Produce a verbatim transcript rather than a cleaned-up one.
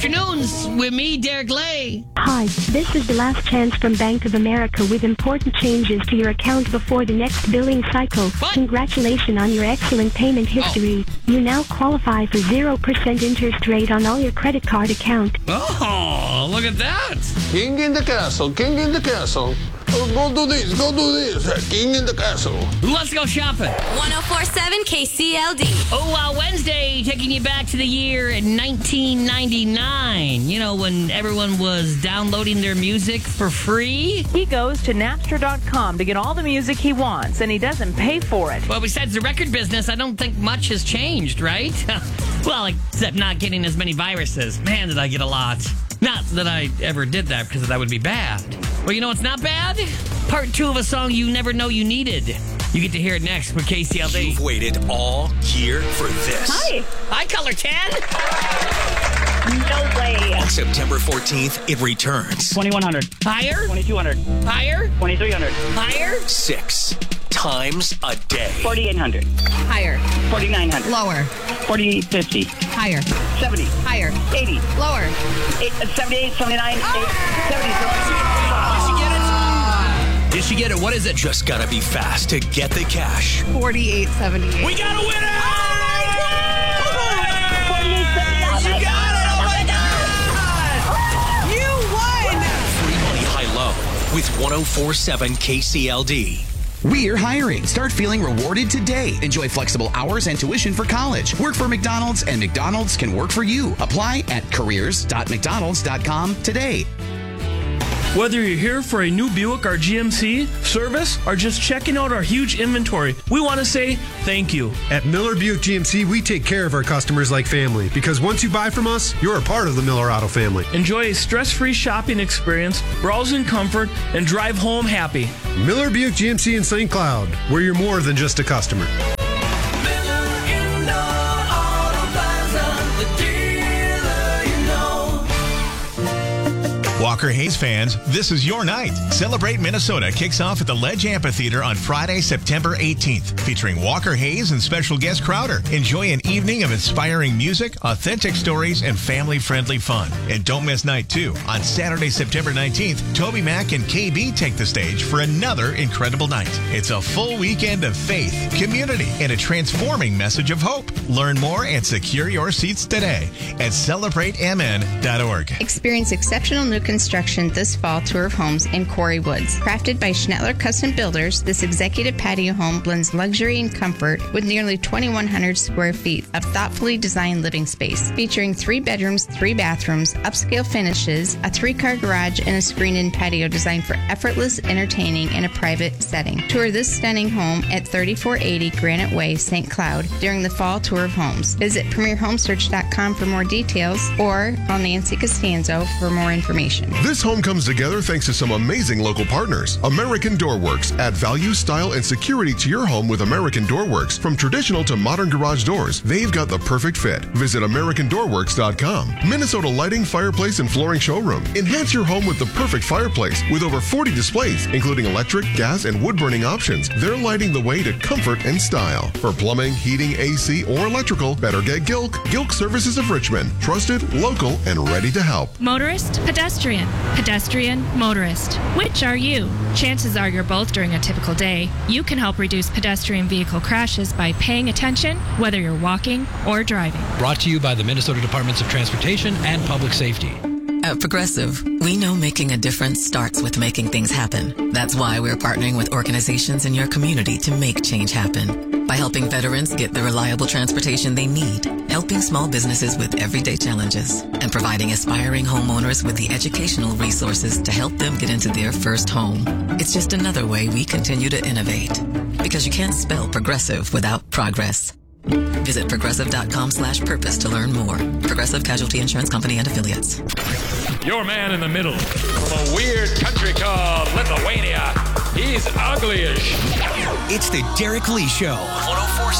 afternoons with me, Derek Lay. Hi, this is the last chance from Bank of America with important changes to your account before the next billing cycle. What? Congratulations on your excellent payment history. Oh. You now qualify for zero percent interest rate on all your credit card account. Oh, look at that. King in the castle, king in the castle. Oh, go do this, go do this. King in the castle. Let's go shopping. one oh four point seven K C L D. Oh, uh, Wednesday, taking you back to the year nineteen ninety-nine. You know, when everyone was downloading their music for free. He goes to Napster dot com to get all the music he wants, and he doesn't pay for it. Well, besides the record business, I don't think much has changed, right? Well, except not getting as many viruses. Man, did I get a lot. Not that I ever did that, because that would be bad. Well, you know what's not bad? Part two of a song you never know you needed. You get to hear it next with K C L D. You've waited all year for this. Hi. Hi, Color ten. No way. On September fourteenth, it returns. twenty-one hundred. Higher? twenty-two hundred. Higher? twenty-three hundred. Higher? Six times a day. forty-eight hundred. Higher. forty-nine hundred. Lower. forty, fifty. Higher. seventy. Higher. eighty. Lower. eight, seventy-eight, seventy-nine, seventy. Did she get it? What is it? Just gotta be fast to get the cash. forty-eight seventy-eight. We got a winner! forty-eight, seventy-nine. She got it! Oh my God! You won! Free money high-low with one oh four point seven K C L D. We're hiring. Start feeling rewarded today. Enjoy flexible hours and tuition for college. Work for McDonald's, and McDonald's can work for you. Apply at careers dot mcdonalds dot com today. Whether you're here for a new Buick or G M C service or just checking out our huge inventory, we want to say thank you. At Miller Buick G M C, we take care of our customers like family, because once you buy from us, you're a part of the Miller Auto family. Enjoy a stress-free shopping experience, browse in comfort, and drive home happy. Miller Buick G M C in Saint Cloud, where you're more than just a customer. Walker Hayes fans, this is your night. Celebrate Minnesota kicks off at the Ledge Amphitheater on Friday, September eighteenth, featuring Walker Hayes and special guest Crowder. Enjoy an evening of inspiring music, authentic stories, and family-friendly fun. And don't miss night two. On Saturday, September nineteenth, Toby Mac and K B take the stage for another incredible night. It's a full weekend of faith, community, and a transforming message of hope. Learn more and secure your seats today at celebrate m n dot org. Experience exceptional new construction this fall tour of homes in Quarry Woods. Crafted by Schnettler Custom Builders, this executive patio home blends luxury and comfort with nearly twenty-one hundred square feet of thoughtfully designed living space, featuring three bedrooms, three bathrooms, upscale finishes, a three-car garage, and a screened-in patio designed for effortless entertaining in a private setting. Tour this stunning home at thirty-four eighty Granite Way, Saint Cloud during the fall tour of homes. Visit premier home search dot com for more details or call Nancy Costanzo for more information. This home comes together thanks to some amazing local partners. American Door Works. Add value, style, and security to your home with American Door Works. From traditional to modern garage doors, they've got the perfect fit. Visit american door works dot com. Minnesota Lighting, Fireplace, and Flooring Showroom. Enhance your home with the perfect fireplace with over forty displays, including electric, gas, and wood-burning options. They're lighting the way to comfort and style. For plumbing, heating, A C, or electrical, better get Gilk. Gilk Services of Richmond. Trusted, local, and ready to help. Motorist, pedestrian. Pedestrian, motorist. Which are you? Chances are you're both during a typical day. You can help reduce pedestrian vehicle crashes by paying attention, whether you're walking or driving. Brought to you by the Minnesota Departments of Transportation and Public Safety. At Progressive, we know making a difference starts with making things happen. That's why we're partnering with organizations in your community to make change happen. By helping veterans get the reliable transportation they need, helping small businesses with everyday challenges, and providing aspiring homeowners with the educational resources to help them get into their first home. It's just another way we continue to innovate. Because you can't spell progressive without progress. Visit progressive dot com slash purpose to learn more. Progressive Casualty Insurance Company and Affiliates. Your man in the middle, from a weird country called Lithuania. He's ugly as shit. It's the Derek Lee Show. one oh four